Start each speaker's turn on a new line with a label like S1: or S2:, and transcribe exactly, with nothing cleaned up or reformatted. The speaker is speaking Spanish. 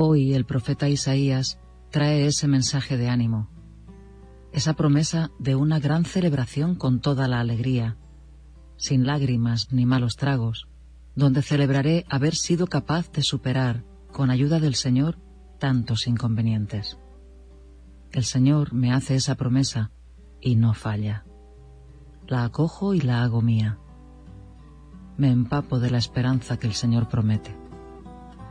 S1: Hoy el profeta Isaías trae ese mensaje de ánimo, esa promesa de una gran celebración con toda la alegría, sin lágrimas ni malos tragos, donde celebraré haber sido capaz de superar, con ayuda del Señor, tantos inconvenientes. El Señor me hace esa promesa y no falla. La acojo y la hago mía. Me empapo de la esperanza que el Señor promete.